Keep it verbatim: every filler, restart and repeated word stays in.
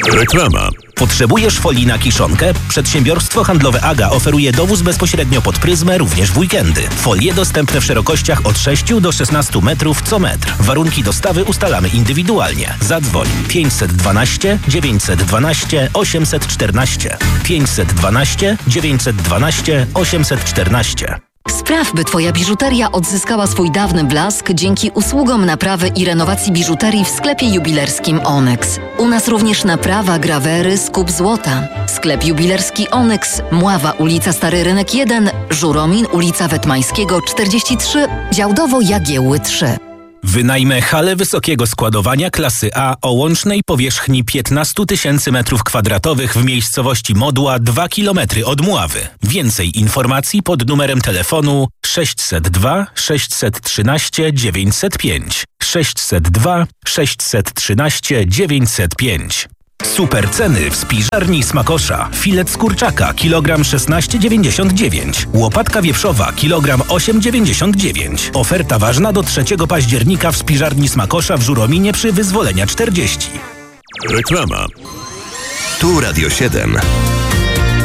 Reklama. Potrzebujesz folii na kiszonkę? Przedsiębiorstwo handlowe Aga oferuje dowóz bezpośrednio pod pryzmę również w weekendy. Folie dostępne w szerokościach od sześciu do szesnastu metrów co metr. Warunki dostawy ustalamy indywidualnie. Zadzwoń pięćset dwanaście dziewięćset dwanaście osiemset czternaście. pięćset dwanaście dziewięćset dwanaście osiemset czternaście. Spraw, by Twoja biżuteria odzyskała swój dawny blask dzięki usługom naprawy i renowacji biżuterii w sklepie jubilerskim Onyx. U nas również naprawa, grawery, skup złota. Sklep jubilerski Onyx, Mława, ulica Stary Rynek jeden, Żuromin, ulica Wetmańskiego czterdzieści trzy, Działdowo Jagiełły trzy. Wynajmę halę wysokiego składowania klasy A o łącznej powierzchni piętnaście tysięcy metrów kwadratowych w miejscowości Modła dwa kilometry od Mławy. Więcej informacji pod numerem telefonu sześćset dwa sześćset trzynaście dziewięćset pięć. sześćset dwa sześćset trzynaście dziewięćset pięć. Super ceny w spiżarni Smakosza. Filet z kurczaka kilogram szesnaście dziewięćdziesiąt dziewięć. Łopatka wieprzowa kilogram osiem dziewięćdziesiąt dziewięć. Oferta ważna do trzeciego października w spiżarni Smakosza w Żurominie przy Wyzwolenia czterdzieści. Reklama. Tu Radio siedem.